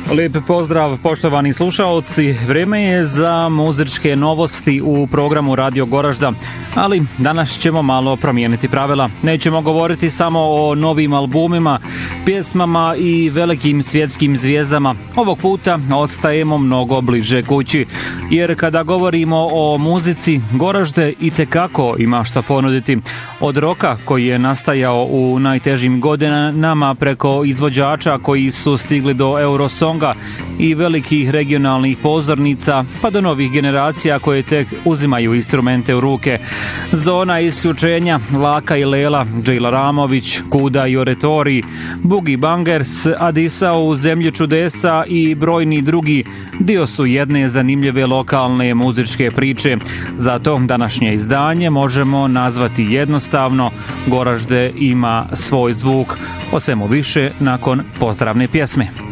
Lijep pozdrav poštovani slušaoci, vrijeme je za muzičke novosti u programu Radio Goražda, ali danas ćemo malo promijeniti pravila. Nećemo govoriti samo o novim albumima, pjesmama i velikim svjetskim zvijezdama. Ovog puta ostajemo mnogo bliže kući, jer kada govorimo o muzici, Goražde itekako ima što ponuditi. Od roka koji je nastajao u najtežim godinama preko izvođača koji su stigli do Eurosonga i velikih regionalnih pozornica, pa do novih generacija koje tek uzimaju instrumente u ruke. Zona isključenja, Laka i Lela, Džejla Ramović, Kuda i Oretori, Boogie Bangers, Adisa u Zemlji čudesa i brojni drugi dio su jedne zanimljive lokalne muzičke priče. Zato današnje izdanje možemo nazvati jednostavno Goražde ima svoj zvuk. O svemu više nakon pozdravne pjesme.